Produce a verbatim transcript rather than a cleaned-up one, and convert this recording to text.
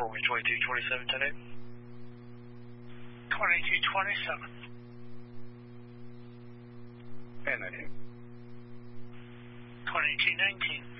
runway twenty-two twenty-seven, ten eight. twenty-two twenty-seven. And nineteen. twenty-two nineteen.